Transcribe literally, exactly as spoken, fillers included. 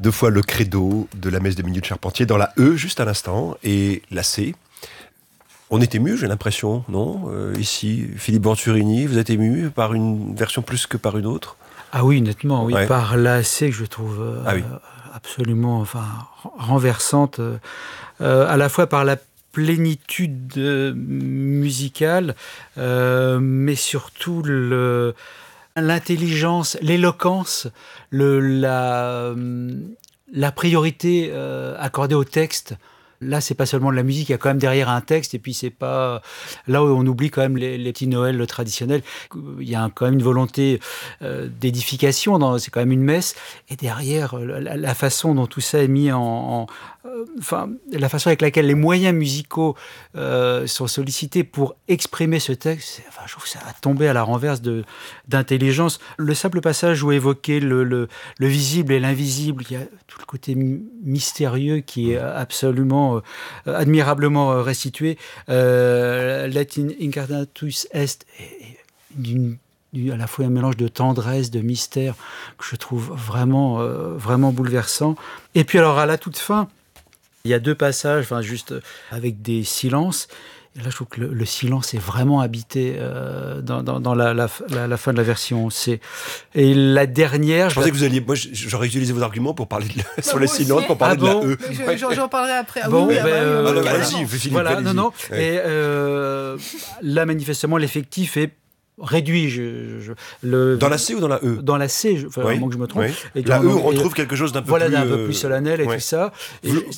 deux fois le credo de la messe des minutes Charpentier dans la E, juste à l'instant, et la C. On est ému, j'ai l'impression, non euh, Ici, Philippe Venturini, vous êtes ému par une version plus que par une autre? Ah oui, nettement, oui. Ouais. Par la C que je trouve euh, ah oui. absolument enfin, renversante, euh, à la fois par la plénitude euh, musicale, euh, mais surtout le, l'intelligence, l'éloquence, le, la, la priorité euh, accordée au texte. Là, c'est pas seulement de la musique, il y a quand même derrière un texte, et puis c'est pas... Là où on oublie quand même les, les petits Noëls traditionnels, il y a quand même une volonté euh, d'édification, dans, c'est quand même une messe, et derrière, la, la façon dont tout ça est mis en... en euh, enfin, la façon avec laquelle les moyens musicaux euh, sont sollicités pour exprimer ce texte, enfin, je trouve que ça a tombé à la renverse de, d'intelligence. Le simple passage où évoquer le, le, le visible et l'invisible, il y a tout le côté mystérieux qui est absolument Euh, admirablement euh, restitué. Euh, Latin Incarnatus Est est d'une, d'une, à la fois un mélange de tendresse, de mystère, que je trouve vraiment, euh, vraiment bouleversant. Et puis alors, à la toute fin, il y a deux passages, enfin, juste avec des silences. Et là, je trouve que le, le silence est vraiment habité euh, dans, dans, dans la, la, la, la fin de la version C. Et la dernière... Je pensais la... que vous alliez... Moi, j'aurais utilisé vos arguments pour parler de la, bah, sur les silences, pour parler ah bon de la E. Je, j'en parlerai après. Ah, bon, oui, ben, euh, ah, non, voilà. allez-y, Philippe, voilà, allez-y. non, non. Ouais. Et euh, là, manifestement, l'effectif est réduit. Je, je, le, dans la C ou dans la E? Dans la C, je, enfin, oui, à moins que je me trompe. Oui. Et la donc, E, on retrouve quelque chose d'un peu voilà, plus... Voilà, d'un peu plus solennel et ouais. tout ça. Et vous,